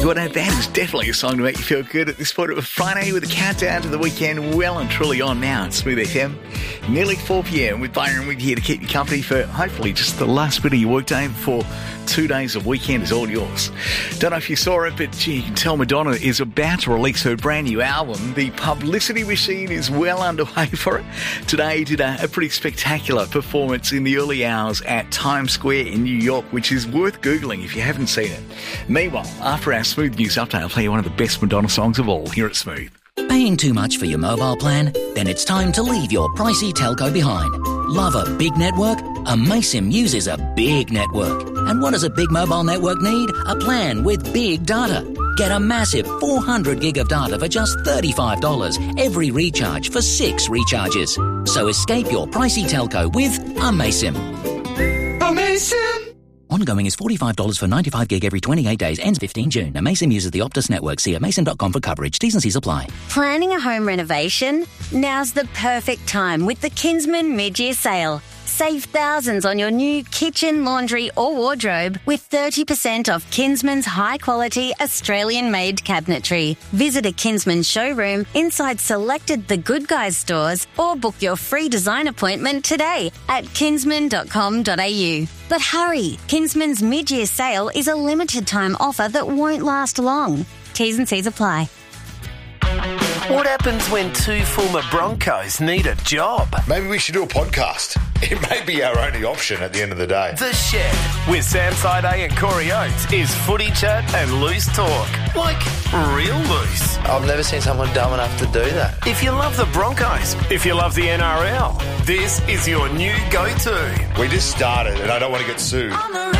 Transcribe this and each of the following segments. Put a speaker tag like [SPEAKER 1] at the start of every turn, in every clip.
[SPEAKER 1] Well, now that is definitely a song to make you feel good at this point of a Friday with a countdown to the weekend well and truly on now at Smooth FM. Nearly 4 p.m. with Byron Wig here to keep you company for hopefully just the last bit of your workday before 2 days of weekend is all yours. Don't know if you saw it, but you can tell Madonna is about to release her brand new album. The publicity machine is well underway for it. Today did a pretty spectacular performance in the early hours at Times Square in New York, which is worth Googling if you haven't seen it. Meanwhile, after our Smooth News update, I'll play you one of the best Madonna songs of all here at Smooth.
[SPEAKER 2] Paying too much for your mobile plan? Then it's time to leave your pricey telco behind. Love a big network? Amaysim uses a big network. And what does a big mobile network need? A plan with big data. Get a massive 400 gig of data for just $35 every recharge for 6 recharges. So escape your pricey telco with Amaysim.
[SPEAKER 3] Amaysim!
[SPEAKER 2] Ongoing is $45 for 95 gig every 28 days. Ends 15 June. Amaysim uses the Optus network. See amaysim.com for coverage. T's and C's apply.
[SPEAKER 4] Planning a home renovation? Now's the perfect time with the Kinsman mid-year sale. Save thousands on your new kitchen, laundry or wardrobe with 30% off Kinsman's high-quality Australian-made cabinetry. Visit a Kinsman showroom inside selected The Good Guys stores or book your free design appointment today at kinsman.com.au. But hurry, Kinsman's mid-year sale is a limited-time offer that won't last long. T's and C's apply.
[SPEAKER 5] What happens when 2 former Broncos need a job?
[SPEAKER 6] Maybe we should do a podcast. It may be our only option at the end of the day.
[SPEAKER 5] The Shed with Sam Side and Corey Oates is footy chat and loose talk. Like, real loose.
[SPEAKER 7] I've never seen someone dumb enough to do that.
[SPEAKER 5] If you love the Broncos, if you love the NRL, this is your new go-to.
[SPEAKER 6] We just started and I don't want to get sued.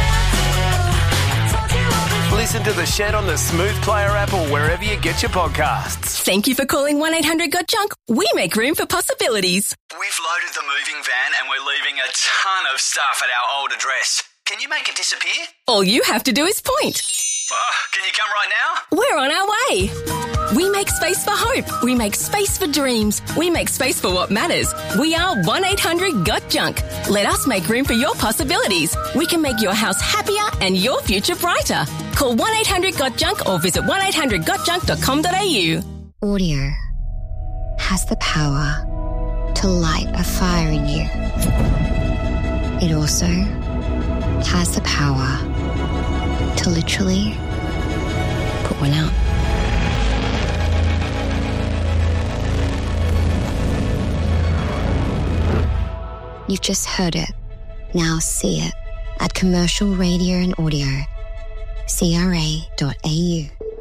[SPEAKER 5] Listen to The Shed on the Smooth Player app or wherever you get your podcasts.
[SPEAKER 8] Thank you for calling 1-800-GOT-JUNK. We make room for possibilities.
[SPEAKER 9] We've loaded the moving van and we're leaving a ton of stuff at our old address. Can you make it disappear?
[SPEAKER 8] All you have to do is point.
[SPEAKER 9] Can you come right now?
[SPEAKER 8] We're on our way. We make space for hope. We make space for dreams. We make space for what matters. We are 1-800-GOT-JUNK. Let us make room for your possibilities. We can make your house happier and your future brighter. Call 1-800-GOT-JUNK or visit 1-800-GOT-JUNK.com.au.
[SPEAKER 10] Audio has the power to light a fire in you. It also has the power to literally put one out. You've just heard it. Now see it at Commercial Radio and Audio. CRA.au.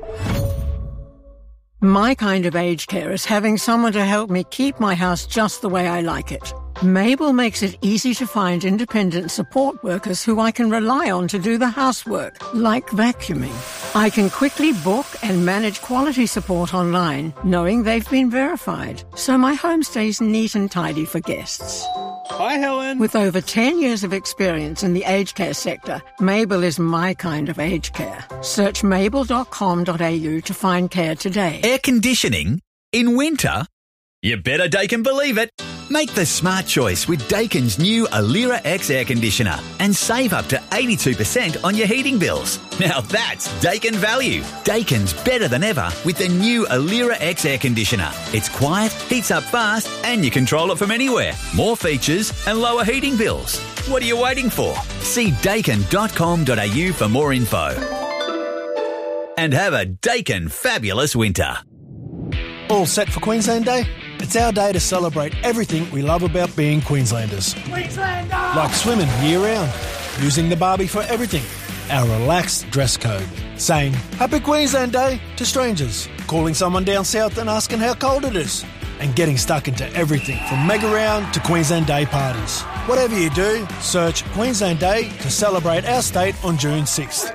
[SPEAKER 11] My kind of aged care is having someone to help me keep my house just the way I like it. Mabel makes it easy to find independent support workers who I can rely on to do the housework, like vacuuming. I can quickly book and manage quality support online, knowing they've been verified, so my home stays neat and tidy for guests.
[SPEAKER 12] Hi, Helen.
[SPEAKER 11] With over 10 years of experience in the aged care sector, Mabel is my kind of aged care. Search mabel.com.au to find care today.
[SPEAKER 13] Air conditioning? In winter? You better Daikin believe it. Make the smart choice with Daikin's new Alira X air conditioner and save up to 82% on your heating bills. Now that's Daikin value. Daikin's better than ever with the new Alira X air conditioner. It's quiet, heats up fast, and you control it from anywhere. More features and lower heating bills. What are you waiting for? See Daikin.com.au for more info. And have a Daikin fabulous winter.
[SPEAKER 12] All set for Queensland Day? It's our day to celebrate everything we love about being Queenslanders.
[SPEAKER 3] Queenslander!
[SPEAKER 12] Like swimming year-round, using the Barbie for everything, our relaxed dress code, saying Happy Queensland Day to strangers, calling someone down south and asking how cold it is, and getting stuck into everything from Mega Round to Queensland Day parties. Whatever you do, search Queensland Day to celebrate our state on June 6th.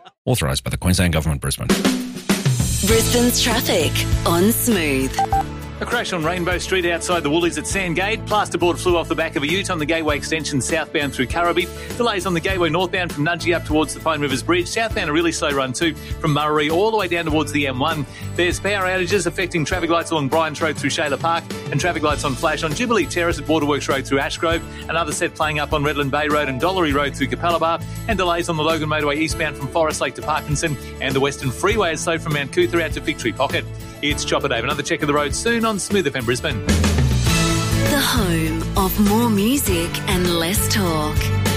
[SPEAKER 14] Authorised by the Queensland Government, Brisbane.
[SPEAKER 8] Brisbane's traffic on Smooth.
[SPEAKER 14] A crash on Rainbow Street outside the Woolies at Sandgate. Plasterboard flew off the back of a ute on the Gateway extension southbound through Currabee. Delays on the Gateway northbound from Nudgee up towards the Pine Rivers Bridge. Southbound a really slow run too from Murray all the way down towards the M1. There's power outages affecting traffic lights along Bryant Road through Shayla Park and traffic lights on flash on Jubilee Terrace at Waterworks Road through Ashgrove. Another set playing up on Redland Bay Road and Dollery Road through Capalaba. And delays on the Logan Motorway eastbound from Forest Lake to Parkinson. And the Western Freeway is slow from Mount Cootha out to Victory Pocket. It's Chopper Dave. Another check of the road soon on Smooth FM Brisbane.
[SPEAKER 15] The home of more music and less talk.